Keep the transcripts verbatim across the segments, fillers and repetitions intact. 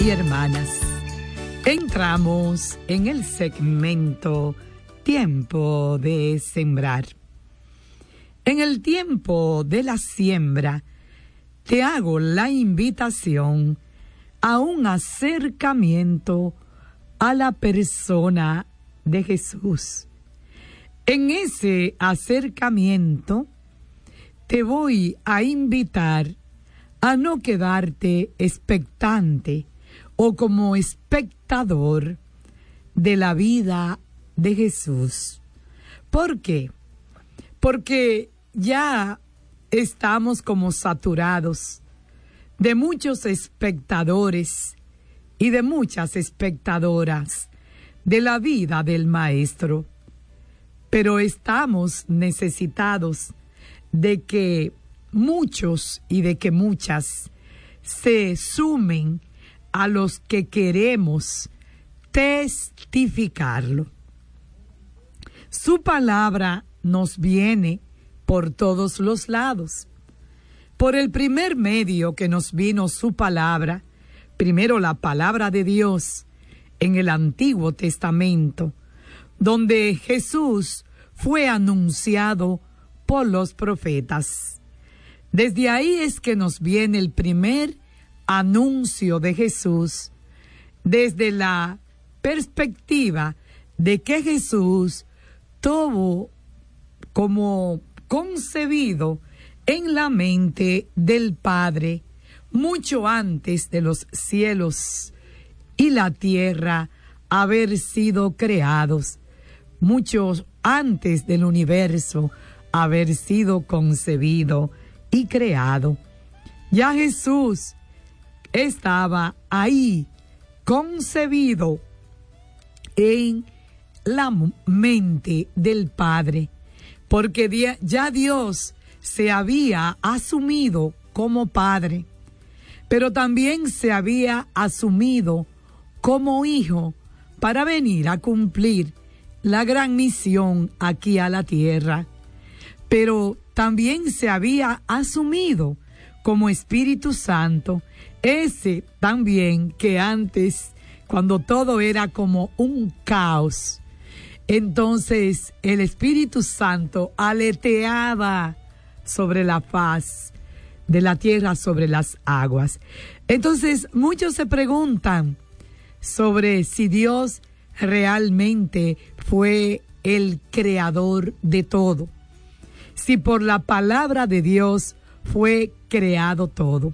y hermanas, entramos en el segmento Tiempo de Sembrar. En el tiempo de la siembra, te hago la invitación a un acercamiento a la persona de Jesús. En ese acercamiento, te voy a invitar a no quedarte expectante o como espectador de la vida de Jesús. ¿Por qué? Porque ya estamos como saturados de muchos espectadores y de muchas espectadoras de la vida del Maestro. Pero estamos necesitados de que muchos y de que muchas se sumen a los que queremos testificarlo. Su palabra nos viene por todos los lados. Por el primer medio que nos vino su palabra, primero la palabra de Dios en el Antiguo Testamento, donde Jesús fue anunciado por los profetas. Desde ahí es que nos viene el primer anuncio de Jesús, desde la perspectiva de que Jesús tuvo como concebido en la mente del Padre mucho antes de los cielos y la tierra haber sido creados, mucho antes del universo haber sido concebido y creado. Ya Jesús estaba ahí, concebido en la mente del Padre, porque ya Dios se había asumido como Padre, pero también se había asumido como Hijo para venir a cumplir la gran misión aquí a la tierra. Pero también se había asumido como Espíritu Santo, ese también que antes, cuando todo era como un caos, entonces el Espíritu Santo aleteaba sobre la faz de la tierra, sobre las aguas. Entonces muchos se preguntan sobre si Dios realmente fue el creador de todo, si por la palabra de Dios fue creado todo.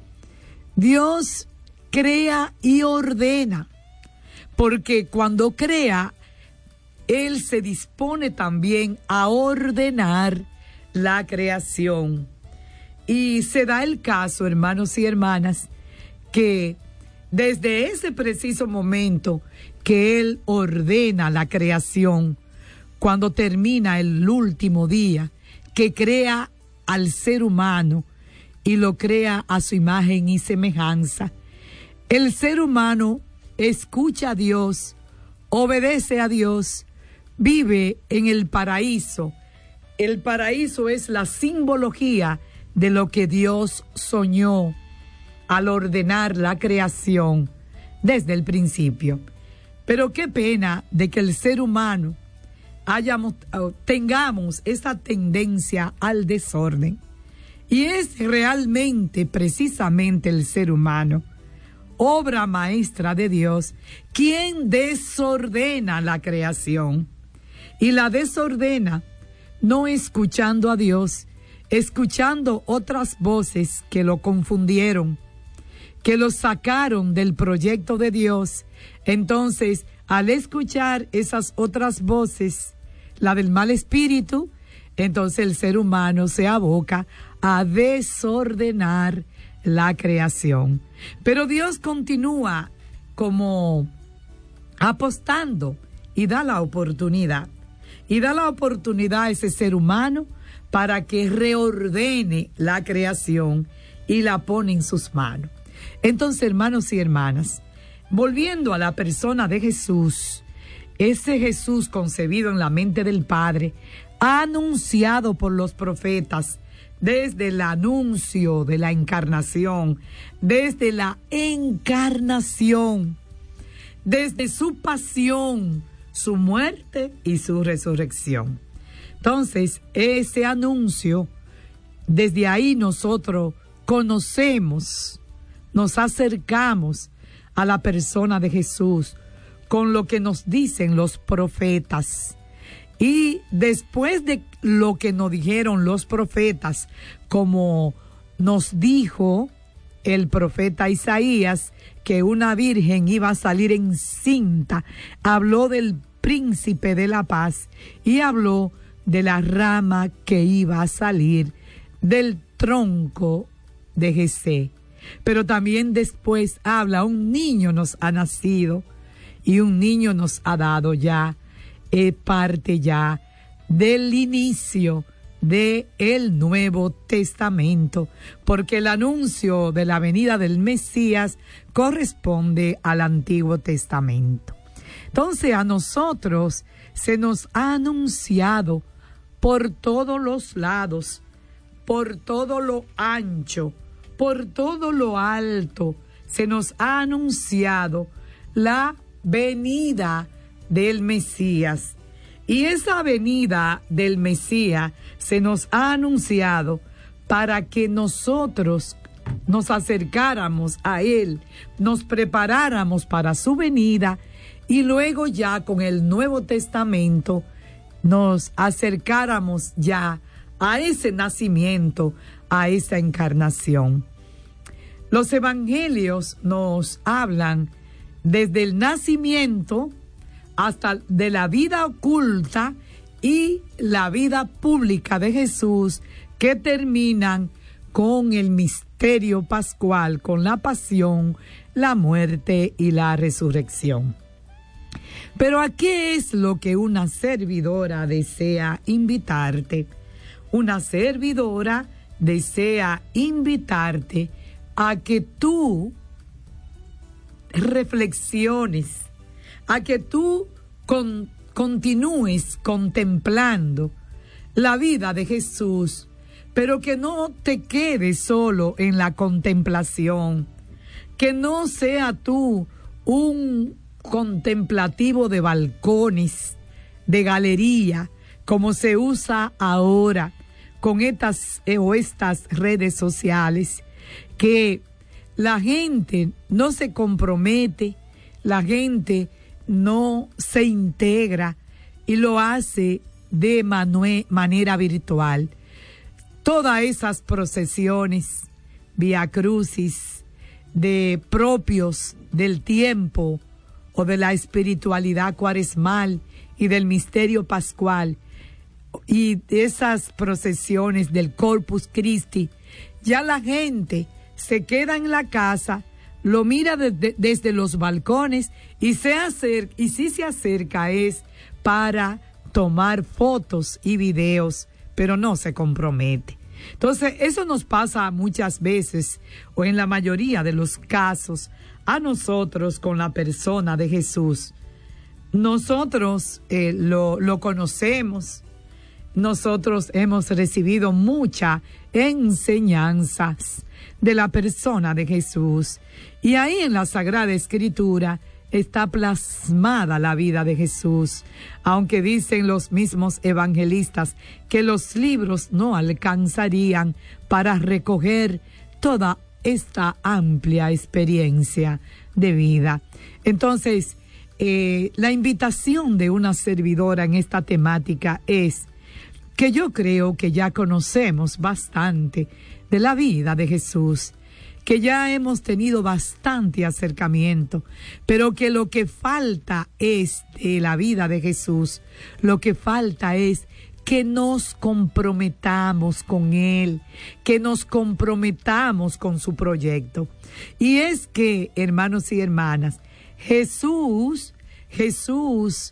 Dios crea y ordena, porque cuando crea, Él se dispone también a ordenar la creación. Y se da el caso, hermanos y hermanas, que desde ese preciso momento que Él ordena la creación, cuando termina el último día, que crea al ser humano y lo crea a su imagen y semejanza, el ser humano escucha a Dios, obedece a Dios, vive en el paraíso. El paraíso es la simbología de lo que Dios soñó al ordenar la creación desde el principio. Pero qué pena de que el ser humano hayamos, tengamos esa tendencia al desorden. Y es realmente, precisamente el ser humano, obra maestra de Dios, quien desordena la creación. Y la desordena no escuchando a Dios, escuchando otras voces que lo confundieron, que lo sacaron del proyecto de Dios. Entonces, al escuchar esas otras voces, la del mal espíritu, entonces el ser humano se aboca a desordenar la creación. Pero Dios continúa como apostando y da la oportunidad. Y da la oportunidad a ese ser humano para que reordene la creación y la pone en sus manos. Entonces, hermanos y hermanas, volviendo a la persona de Jesús, ese Jesús concebido en la mente del Padre, anunciado por los profetas desde el anuncio de la encarnación, desde la encarnación, desde su pasión, su muerte y su resurrección. Entonces, ese anuncio, desde ahí nosotros conocemos, nos acercamos a la persona de Jesús con lo que nos dicen los profetas. Y después de lo que nos dijeron los profetas, como nos dijo el profeta Isaías, que una virgen iba a salir encinta, habló del príncipe de la paz y habló de la rama que iba a salir del tronco de Jesé. Pero también después habla, un niño nos ha nacido y un niño nos ha dado ya, es parte ya del inicio de el Nuevo Testamento, porque el anuncio de la venida del Mesías corresponde al Antiguo Testamento. Entonces a nosotros se nos ha anunciado por todos los lados, por todo lo ancho, por todo lo alto, se nos ha anunciado la venida del Mesías. Y esa venida del Mesías se nos ha anunciado para que nosotros nos acercáramos a Él, nos preparáramos para su venida y luego ya con el Nuevo Testamento nos acercáramos ya a ese nacimiento, a esa encarnación. Los evangelios nos hablan desde el nacimiento hasta de la vida oculta y la vida pública de Jesús, que terminan con el misterio pascual, con la pasión, la muerte y la resurrección. Pero ¿a qué es lo que una servidora desea invitarte? Una servidora desea invitarte a que tú reflexiones, a que tú con, continúes contemplando la vida de Jesús, pero que no te quedes solo en la contemplación, que no sea tú un contemplativo de balcones, de galería, como se usa ahora con estas eh, o estas redes sociales, que la gente no se compromete, la gente no se integra y lo hace de manue- manera virtual. Todas esas procesiones, vía crucis, de propios del tiempo o de la espiritualidad cuaresmal y del misterio pascual, y esas procesiones del Corpus Christi, ya la gente se queda en la casa, lo mira desde, desde los balcones y se acerca, y si se acerca es para tomar fotos y videos, pero no se compromete. Entonces, eso nos pasa muchas veces, o en la mayoría de los casos, a nosotros con la persona de Jesús. Nosotros eh, lo, lo conocemos, nosotros hemos recibido muchas enseñanzas de la persona de Jesús, y ahí en la Sagrada Escritura está plasmada la vida de Jesús, aunque dicen los mismos evangelistas que los libros no alcanzarían para recoger toda esta amplia experiencia de vida. Entonces, eh, la invitación de una servidora en esta temática es que yo creo que ya conocemos bastante de la vida de Jesús, que ya hemos tenido bastante acercamiento, pero que lo que falta es de la vida de Jesús, lo que falta es que nos comprometamos con Él, que nos comprometamos con su proyecto. Y es que, hermanos y hermanas, Jesús, Jesús,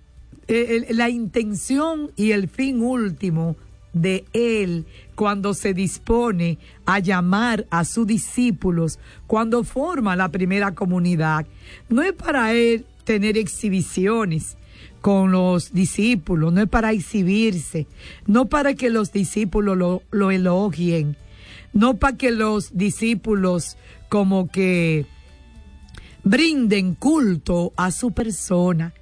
eh, la intención y el fin último de Él, cuando se dispone a llamar a sus discípulos, cuando forma la primera comunidad, no es para Él tener exhibiciones, con los discípulos, no es para exhibirse, no para que los discípulos lo, lo elogien, no para que los discípulos como que brinden culto a su persona.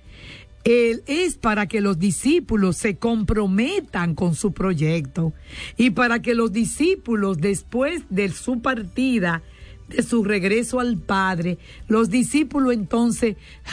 Él es para que los discípulos se comprometan con su proyecto y para que los discípulos, después de su partida, de su regreso al Padre, los discípulos entonces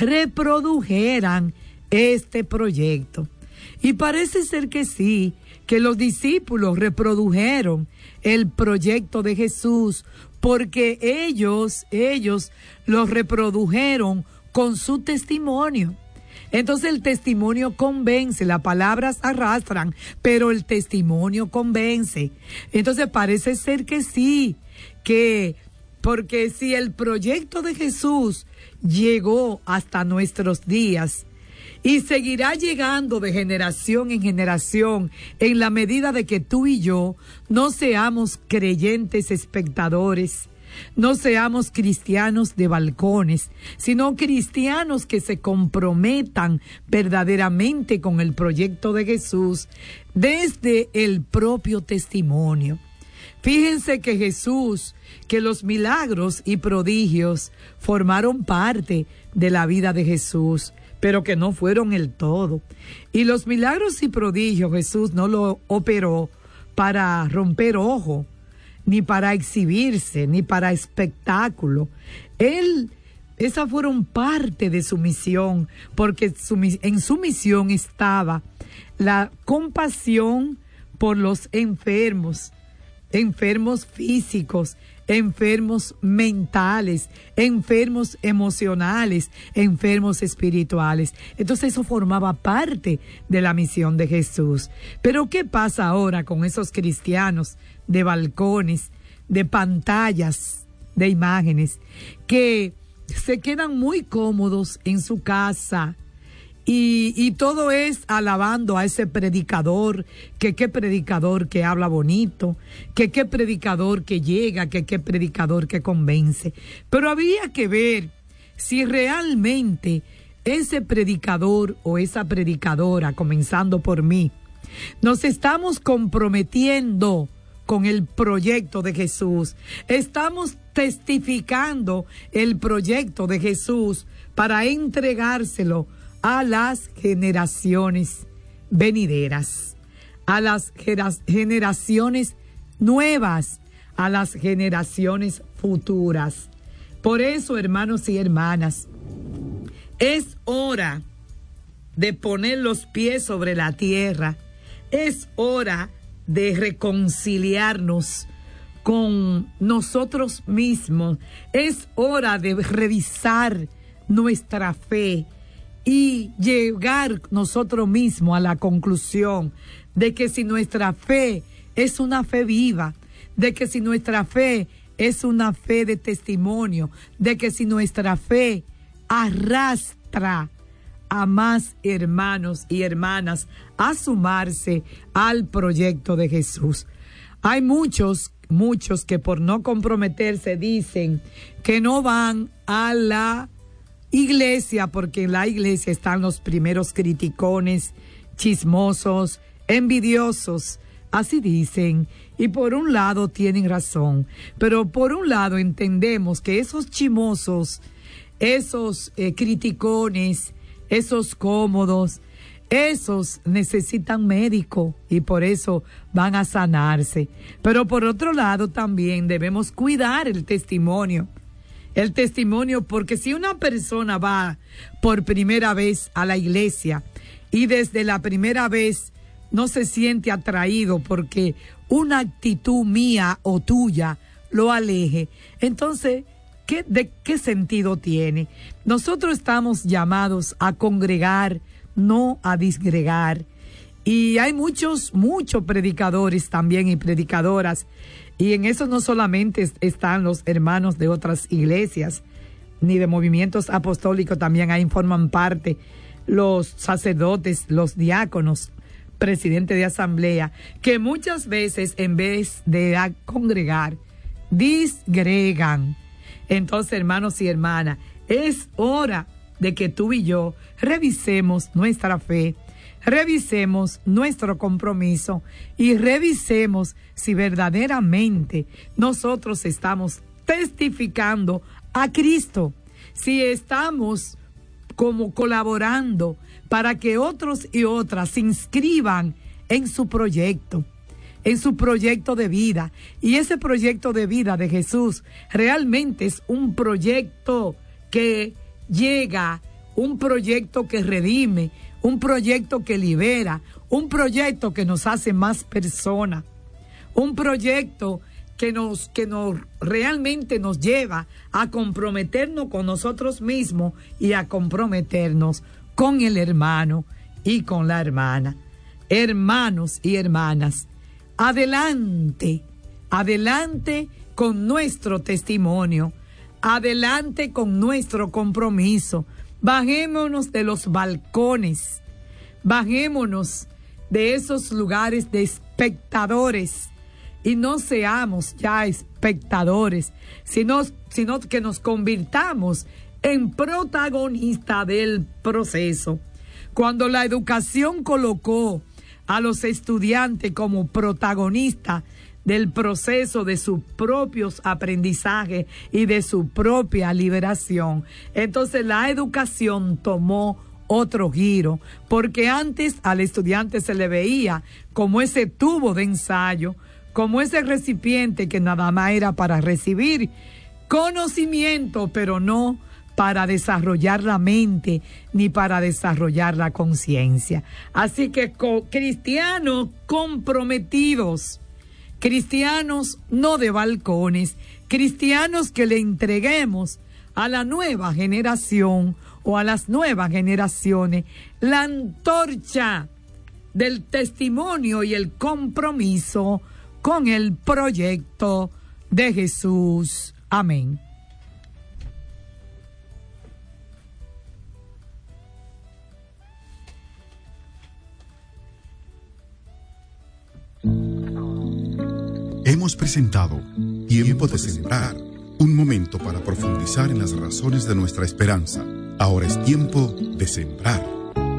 reprodujeran este proyecto. Y parece ser que sí, que los discípulos reprodujeron el proyecto de Jesús, porque ellos, ellos los reprodujeron con su testimonio. Entonces el testimonio convence, las palabras arrastran, pero el testimonio convence. Entonces parece ser que sí, que porque si el proyecto de Jesús llegó hasta nuestros días y seguirá llegando de generación en generación en la medida de que tú y yo no seamos creyentes espectadores, no seamos cristianos de balcones, sino cristianos que se comprometan verdaderamente con el proyecto de Jesús desde el propio testimonio. Fíjense que Jesús, que los milagros y prodigios formaron parte de la vida de Jesús, pero que no fueron el todo. Y los milagros y prodigios Jesús no lo operó para romper ojo, ni para exhibirse, ni para espectáculo. Él, esas fueron parte de su misión, porque su, en su misión estaba la compasión por los enfermos, enfermos físicos, enfermos mentales, enfermos emocionales, enfermos espirituales. Entonces eso formaba parte de la misión de Jesús. Pero ¿qué pasa ahora con esos cristianos de balcones, de pantallas, de imágenes, que se quedan muy cómodos en su casa? Y, y todo es alabando a ese predicador, que qué predicador que habla bonito, que qué predicador que llega, que qué predicador que convence. Pero había que ver si realmente ese predicador o esa predicadora, comenzando por mí, nos estamos comprometiendo con el proyecto de Jesús. Estamos testificando el proyecto de Jesús para entregárselo a las generaciones venideras, a las generaciones nuevas, a las generaciones futuras. Por eso, hermanos y hermanas, es hora de poner los pies sobre la tierra, es hora de reconciliarnos con nosotros mismos, es hora de revisar nuestra fe y llegar nosotros mismos a la conclusión de que si nuestra fe es una fe viva, de que si nuestra fe es una fe de testimonio, de que si nuestra fe arrastra a más hermanos y hermanas a sumarse al proyecto de Jesús. Hay muchos, muchos que por no comprometerse dicen que no van a la iglesia, porque en la iglesia están los primeros criticones, chismosos, envidiosos, así dicen, y por un lado tienen razón, pero por un lado entendemos que esos chismosos, esos eh, criticones, esos cómodos, esos necesitan médico y por eso van a sanarse. Pero por otro lado también debemos cuidar el testimonio. El testimonio, porque si una persona va por primera vez a la iglesia y desde la primera vez no se siente atraído porque una actitud mía o tuya lo aleje, entonces, ¿qué, ¿de qué sentido tiene? Nosotros estamos llamados a congregar, no a disgregar. Y hay muchos, muchos predicadores también y predicadoras. Y en eso no solamente están los hermanos de otras iglesias, ni de movimientos apostólicos, también ahí forman parte los sacerdotes, los diáconos, presidentes de asamblea, que muchas veces en vez de congregar, disgregan. Entonces, hermanos y hermanas, es hora de que tú y yo revisemos nuestra fe, revisemos nuestro compromiso y revisemos si verdaderamente nosotros estamos testificando a Cristo, si estamos como colaborando para que otros y otras se inscriban en su proyecto, en su proyecto de vida. Y ese proyecto de vida de Jesús realmente es un proyecto que llega, un proyecto que redime, un proyecto que libera, un proyecto que nos hace más personas, un proyecto que nos, que nos realmente nos lleva a comprometernos con nosotros mismos y a comprometernos con el hermano y con la hermana. Hermanos y hermanas, adelante, adelante con nuestro testimonio, adelante con nuestro compromiso. Bajémonos de los balcones, bajémonos de esos lugares de espectadores y no seamos ya espectadores, sino, sino que nos convirtamos en protagonistas del proceso. Cuando la educación colocó a los estudiantes como protagonistas del proceso de sus propios aprendizajes y de su propia liberación, entonces la educación tomó otro giro, porque antes al estudiante se le veía como ese tubo de ensayo, como ese recipiente que nada más era para recibir conocimiento, pero no para desarrollar la mente ni para desarrollar la conciencia. Así que co- cristianos comprometidos, cristianos no de balcones, cristianos que le entreguemos a la nueva generación o a las nuevas generaciones la antorcha del testimonio y el compromiso con el proyecto de Jesús. Amén. Hemos presentado Tiempo de Sembrar, un momento para profundizar en las razones de nuestra esperanza. Ahora es tiempo de sembrar.